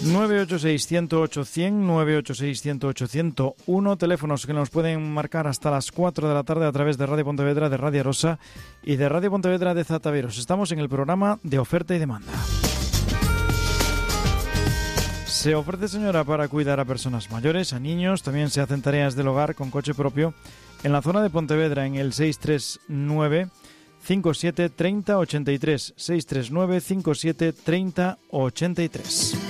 986-108-100, 986-108-101, teléfonos que nos pueden marcar hasta las 4 de la tarde a través de Radio Pontevedra, de Radio Rosa y de Radio Pontevedra de Zataveros. Estamos en el programa de oferta y demanda. Se ofrece, señora, para cuidar a personas mayores, a niños, también se hacen tareas del hogar con coche propio en la zona de Pontevedra, en el 639 57 30 83, 639 57 30 83.